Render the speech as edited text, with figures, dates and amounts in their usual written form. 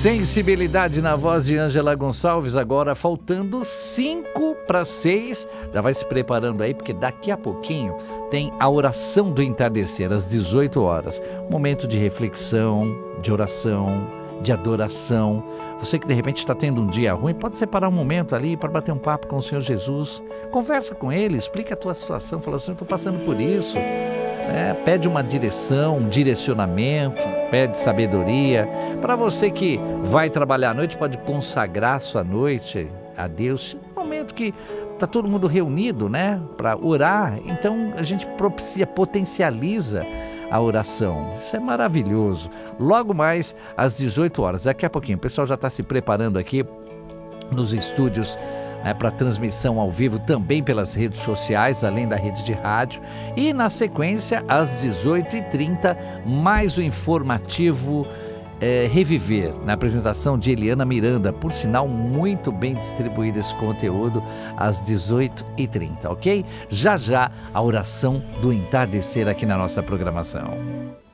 Sensibilidade na voz de Ângela Gonçalves, agora faltando 5 para 6. Já vai se preparando aí, porque daqui a pouquinho tem a oração do entardecer, às 18 horas. Momento de reflexão, de oração, de adoração. Você que de repente está tendo um dia ruim, pode separar um momento ali para bater um papo com o Senhor Jesus. Conversa com Ele, explica a tua situação, fala assim, eu estou passando por isso. Pede uma direção, um direcionamento, pede sabedoria. Para você que vai trabalhar à noite, pode consagrar sua noite a Deus. No momento que está todo mundo reunido, para orar, então a gente potencializa a oração. Isso é maravilhoso. Logo mais às 18 horas, daqui a pouquinho, o pessoal já está se preparando aqui nos estúdios para transmissão ao vivo, também pelas redes sociais, além da rede de rádio. E na sequência, às 18h30, mais o informativo Reviver, na apresentação de Eliana Miranda. Por sinal, muito bem distribuído esse conteúdo, às 18h30, ok? Já já, a oração do entardecer aqui na nossa programação.